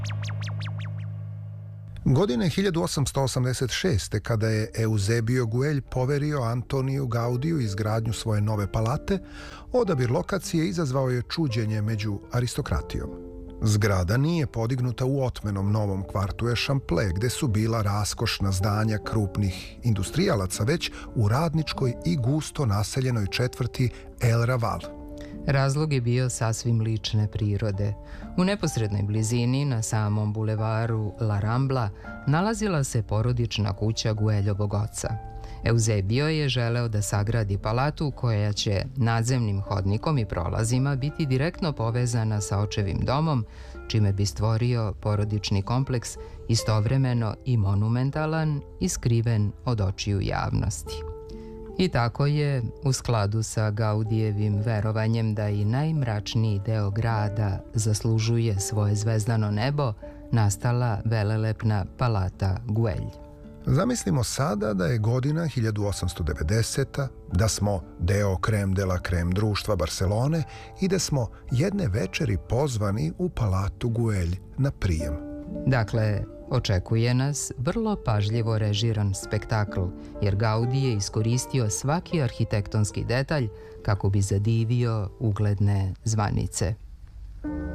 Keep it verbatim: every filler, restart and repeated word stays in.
Godine hiljadu osamsto osamdeset šeste. kada je Eusebio Guelj poverio Antoniju Gaudiju izgradnju svoje nove palate, odabir lokacije izazvao je čuđenje među aristokratijom. Zgrada nije podignuta u otmenom novom kvartu Ešample, gde su bila raskošna zdanja krupnih industrijalaca, već u radničkoj i gusto naseljenoj četvrti El Raval. Razlog je bio sasvim lične prirode. U neposrednoj blizini, na samom bulevaru La Rambla, nalazila se porodična kuća Gueljovog oca. Eusebio je želeo da sagradi palatu koja će nadzemnim hodnikom i prolazima biti direktno povezana sa očevim domom, čime bi stvorio porodični kompleks istovremeno i monumentalan i skriven od očiju javnosti. I tako je, u skladu sa Gaudijevim verovanjem da i najmračniji deo grada zaslužuje svoje zvezdano nebo, nastala velelepna palata Guelj. Zamislimo sada da je godina hiljadu osamsto devedeseta. da smo deo crème de la crème društva Barcelone i da smo jedne večeri pozvani u palatu Guelj na prijem. Dakle, očekuje nas vrlo pažljivo režiran spektakl, jer Gaudi je iskoristio svaki arhitektonski detalj kako bi zadivio ugledne zvanice.